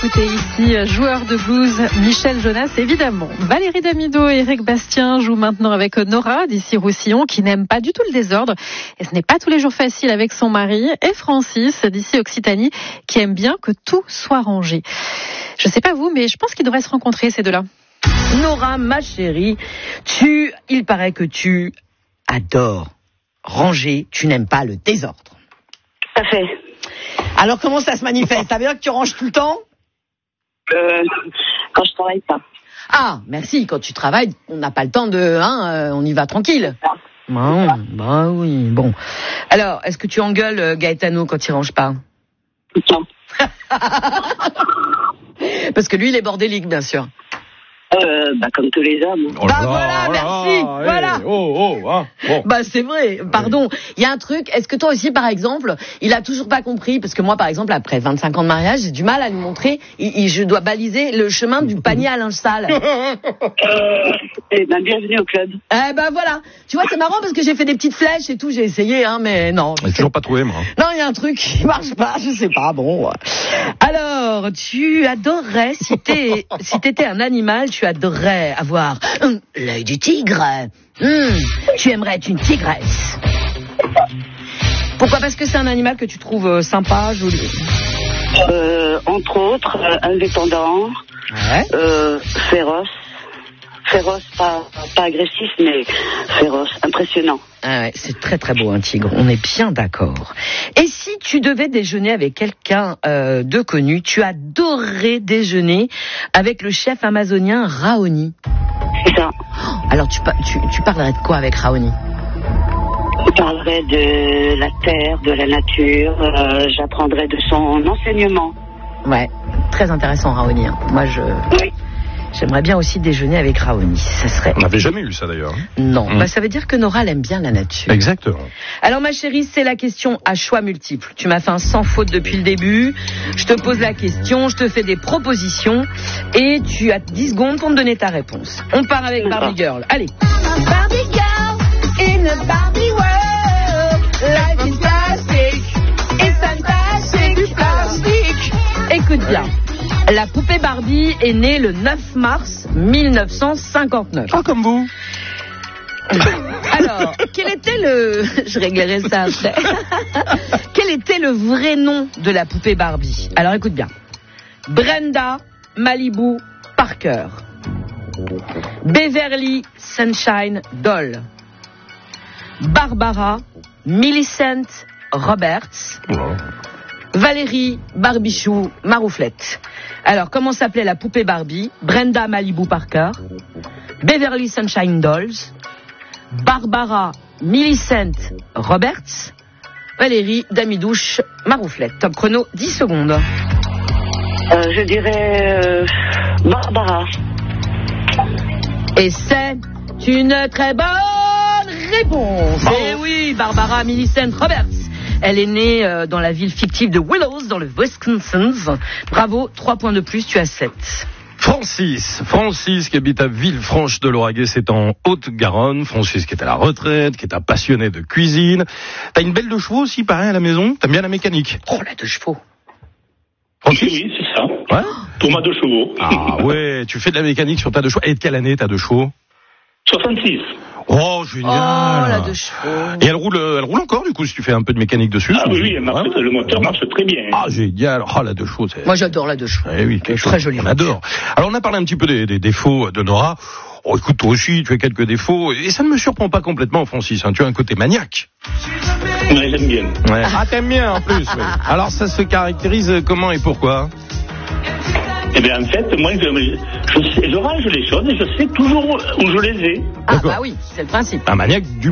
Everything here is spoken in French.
écouter ici, joueur de blues, Michel Jonas, évidemment. Valérie Damido et Eric Bastien jouent maintenant avec Nora, d'ici Roussillon, qui n'aime pas du tout le désordre. Et ce n'est pas tous les jours facile avec son mari. Et Francis, d'ici Occitanie, qui aime bien que tout soit rangé. Je sais pas vous, mais je pense qu'ils devraient se rencontrer, ces deux-là. Nora, ma chérie, il paraît que tu adores ranger, tu n'aimes pas le désordre. Tout à fait. Alors comment ça se manifeste? Ça veut dire que tu ranges tout le temps? Quand je travaille pas. Ah, merci, quand tu travailles, on n'a pas le temps de... on y va tranquille. Bon, bah oui, bon. Alors, est-ce que tu engueules Gaetano quand il range pas? Tout le temps. Parce que lui, il est bordélique, bien sûr. Comme tous les hommes. Oh là, voilà, merci, voilà. Bon. Bah c'est vrai, pardon. Il y a un truc, est-ce que toi aussi, par exemple, il a toujours pas compris, parce que moi, par exemple, après 25 ans de mariage, j'ai du mal à lui montrer, je dois baliser le chemin du panier à linge sale. Bienvenue au club. Voilà. Tu vois, c'est marrant parce que j'ai fait des petites flèches et tout, j'ai essayé, mais non. J'ai toujours pas trouvé, moi. Non, il y a un truc qui marche pas, je sais pas, bon. Alors, tu adorerais, si t'étais un animal, tu adorerais avoir l'œil du tigre. Tu aimerais être une tigresse. Pourquoi? Parce que c'est un animal que tu trouves sympa, joli. Entre autres, indépendant, féroce. Féroce, pas agressif, mais féroce, impressionnant. Ah ouais, c'est très très beau un tigre, on est bien d'accord. Et si tu devais déjeuner avec quelqu'un de connu, tu adorerais déjeuner avec le chef amazonien Raoni. C'est ça. Alors tu parlerais de quoi avec Raoni? Je parlerais de la terre, de la nature, j'apprendrais de son enseignement. Ouais, très intéressant Raoni. Moi Oui. J'aimerais bien aussi déjeuner avec Raoni. Ça serait... On n'avait jamais eu ça d'ailleurs. Non, ça veut dire que Nora elle aime bien la nature. Exactement. Alors ma chérie, c'est la question à choix multiples. Tu m'as fait un sans faute depuis le début. Je te pose la question, je te fais des propositions et tu as 10 secondes pour me donner ta réponse. On part avec Barbie Girl. Allez. Barbie Girl in a Barbie world. Life is plastic. It's fantastic. Plastic. Écoute bien. La poupée Barbie est née le 9 mars 1959. Ah, comme vous. Alors, quel était le... Je réglerai ça après. Quel était le vrai nom de la poupée Barbie? Alors, écoute bien. Brenda Malibu Parker. Beverly Sunshine Doll. Barbara Millicent Roberts. Wow. Valérie Barbichou Marouflette. Alors, comment s'appelait la poupée Barbie? Brenda Malibu Parker, Beverly Sunshine Dolls, Barbara Millicent Roberts, Valérie Damidouche Marouflette. Top chrono, 10 secondes. Je dirais Barbara. Et c'est une très bonne réponse. Eh oui, Barbara Millicent Roberts. Elle est née dans la ville fictive de Willows, dans le Wisconsin. Bravo, 3 points de plus, tu as 7. Francis qui habite à Villefranche-de-Lauragais, c'est en Haute-Garonne. Francis qui est à la retraite, qui est un passionné de cuisine. T'as une belle de chevaux aussi, pareil, à la maison? T'aimes bien la mécanique? Oh, la de chevaux. Francis? Oui, c'est ça. Ouais? Thomas de chevaux. Ah ouais, tu fais de la mécanique sur ta de chevaux. Et de quelle année ta de chevaux? 66. Oh, génial. Oh, la de chevaux. Et elle roule encore, du coup, si tu fais un peu de mécanique dessus? Ah oui, le moteur marche très bien. Ah, génial. Oh, la de chevaux, c'est... Moi, j'adore la de chevaux. Eh oui, quelque chose. Très jolie. On adore. Alors, on a parlé un petit peu des défauts de Nora. Oh, écoute, toi aussi, tu as quelques défauts. Et ça ne me surprend pas complètement, Francis. Tu as un côté maniaque. Ouais, j'aime bien. Ouais. Ah, t'aimes bien, en plus. Oui. Alors, ça se caractérise comment et pourquoi? Eh bien, en fait, moi, je range les choses et je sais toujours où je les ai. Ah, bah oui, c'est le principe. Un maniaque du